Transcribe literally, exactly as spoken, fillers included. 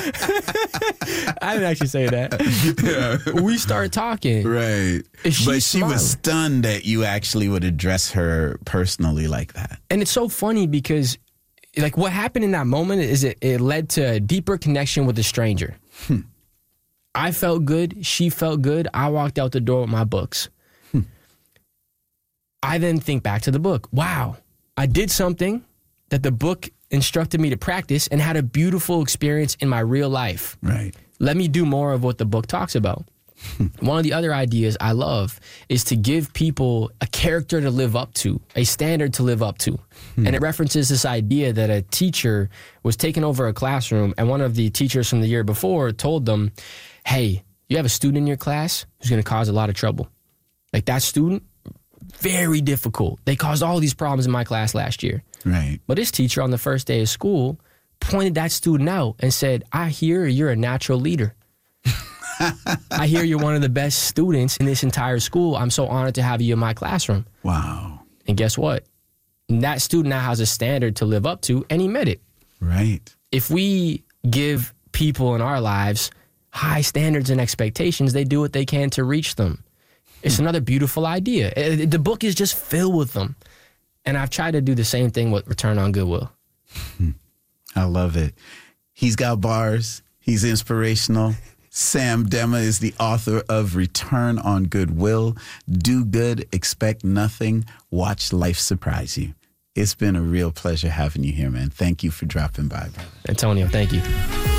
I didn't actually say that. Yeah. We start talking. Right. But she smiling. was stunned that you actually would address her personally like that. And it's so funny because, like, what happened in that moment is it, it led to a deeper connection with the stranger. Hmm. I felt good. She felt good. I walked out the door with my books. Hmm. I then think back to the book. Wow. I did something that the book instructed me to practice and had a beautiful experience in my real life. Right. Let me do more of what the book talks about. One of the other ideas I love is to give people a character to live up to, a standard to live up to. Hmm. And it references this idea that a teacher was taking over a classroom and one of the teachers from the year before told them, hey, you have a student in your class who's going to cause a lot of trouble. Like that student, very difficult. They caused all these problems in my class last year. Right. But this teacher on the first day of school pointed that student out and said, I hear you're a natural leader. I hear you're one of the best students in this entire school. I'm so honored to have you in my classroom. Wow. And guess what? That student now has a standard to live up to, and he met it. Right. If we give people in our lives high standards and expectations, they do what they can to reach them. It's another beautiful idea. The book is just filled with them. And I've tried to do the same thing with Return on Goodwill. I love it. He's got bars. He's inspirational. Sam Dema is the author of Return on Goodwill. Do good, expect nothing, watch life surprise you. It's been a real pleasure having you here, man. Thank you for dropping by, brother. Antonio, thank you.